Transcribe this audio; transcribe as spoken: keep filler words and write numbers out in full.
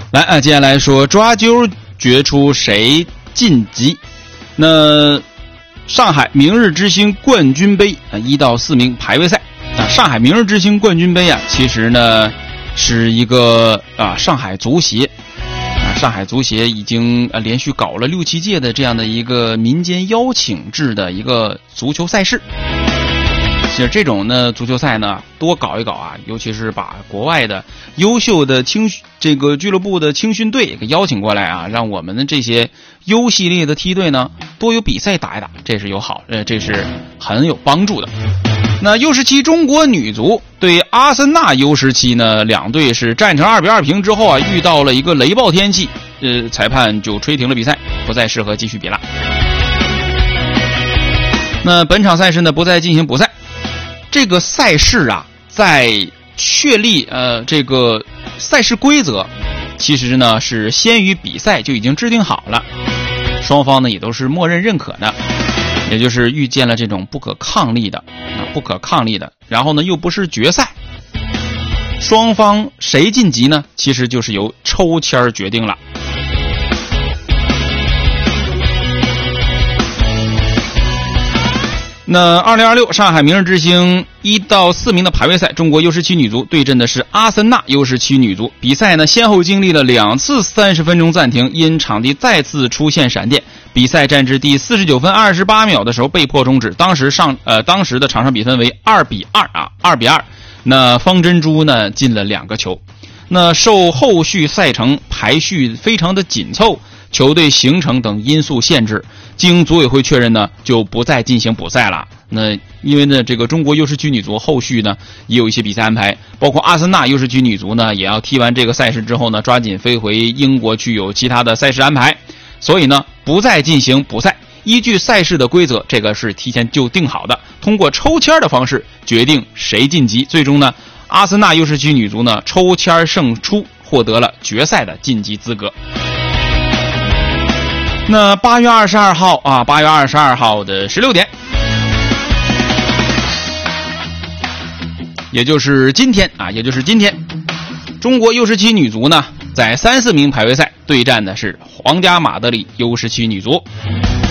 来啊，接下来说抓阄决出谁晋级。那上海明日之星冠军杯啊，一到四名排位赛啊。上海明日之星冠军杯啊，其实呢是一个啊上海足协啊，上海足协已经啊连续搞了六七届的这样的一个民间邀请制的一个足球赛事。其实这种呢足球赛呢多搞一搞啊，尤其是把国外的优秀的青这个俱乐部的青训队给邀请过来啊，让我们的这些优系列的梯队呢多有比赛打一打，这是有好呃这是很有帮助的。那 U 十七 中国女足对阿森纳 U 十七 呢，两队是战成二比二平之后啊，遇到了一个雷暴天气，呃裁判就吹停了比赛，不再适合继续比了。那本场赛事呢不再进行补赛。这个赛事啊，在确立呃这个赛事规则，其实呢是先于比赛就已经制定好了，双方呢也都是默认认可的，也就是遇见了这种不可抗力的啊不可抗力的，然后呢又不是决赛，双方谁晋级呢？其实就是由抽签决定了。那二零二六上海明日之星一到四名的排位赛，中国 U 十七 女足对阵的是阿森纳 U 十七 女足。比赛呢先后经历了两次三十分钟暂停，因场地再次出现闪电，比赛战至第四十九分二十八秒的时候被迫终止。当时上呃当时的场上比分为二比二啊，二比二。那方珍珠呢进了两个球。那受后续赛程排序非常的紧凑，球队行程等因素限制，经组委会确认呢，就不再进行补赛了。那因为呢，这个中国 U 十七 女足后续呢也有一些比赛安排，包括阿森纳 U 十七 女足呢也要踢完这个赛事之后呢，抓紧飞回英国去有其他的赛事安排，所以呢不再进行补赛。依据赛事的规则，这个是提前就定好的，通过抽签的方式决定谁晋级。最终呢，阿森纳 U 十七 女足呢抽签胜出，获得了决赛的晋级资格。那八月二十二号啊，八月二十二号的十六点，也就是今天啊，也就是今天，中国 U 十七 女足呢，在三四名排位赛对战的是皇家马德里 U 十七 女足。